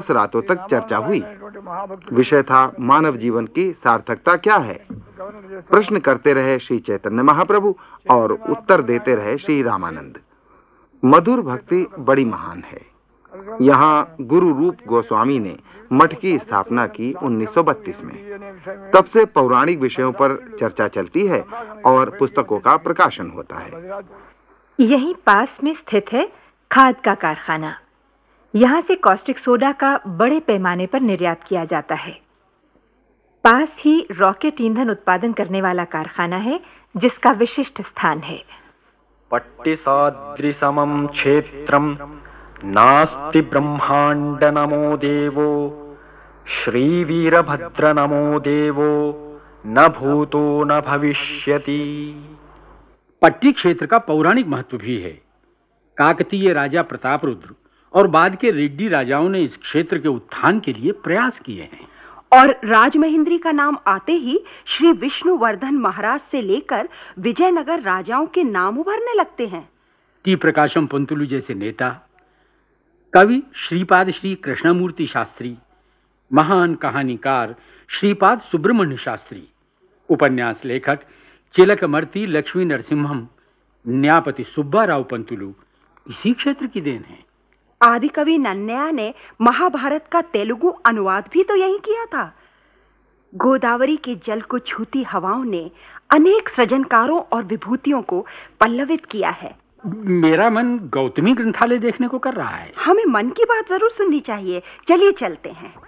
10 रातों तक चर्चा हुई। विषय था मानव जीवन की सार्थकता क्या है। प्रश्न करते रहे श्री चैतन्य महाप्रभु और उत्तर देते रहे श्री रामानंद। मधुर भक्ति बड़ी महान है। यहाँ गुरु रूप गोस्वामी ने मठ की स्थापना की 1932 में। तब से पौराणिक विषयों पर चर्चा चलती है और पुस्तकों का प्रकाशन होता है। यहीं पास में स्थित है खाद का कारखाना। यहाँ से कॉस्टिक सोडा का बड़े पैमाने पर निर्यात किया जाता है। पास ही रॉकेट ईंधन उत्पादन करने वाला कारखाना है जिसका विशिष्ट स्थान है। पट्टिसादृशमं क्षेत्रं नास्ति ब्रह्मांड नमो देवो श्रीवीरभद्र नमो देवो न भूतो न भविष्यति। पट्टी क्षेत्र का पौराणिक महत्व भी है। काकतीय राजा प्रतापरुद्र और बाद के रेड्डी राजाओं ने इस क्षेत्र के उत्थान के लिए प्रयास किए हैं। और राजमहेंद्री का नाम आते ही श्री विष्णुवर्धन महाराज से लेकर विजयनगर राजाओं के नाम उभरने लगते हैं। टी प्रकाशम पंतुलु जैसे नेता, कवि श्रीपाद श्री कृष्णमूर्ति शास्त्री, महान कहानीकार श्रीपाद सुब्रमण्य शास्त्री, उपन्यास लेखक चिलकमर्ति लक्ष्मी नरसिम्हम, न्यापति सुब्बाराव पंतुलु इसी क्षेत्र की देन है। आदिकवि नन्नया ने महाभारत का तेलुगु अनुवाद भी तो यही किया था। गोदावरी के जल को छूती हवाओं ने अनेक सृजनकारों और विभूतियों को पल्लवित किया है। मेरा मन गौतमी ग्रंथालय देखने को कर रहा है। हमें मन की बात जरूर सुननी चाहिए। चलिए चलते हैं।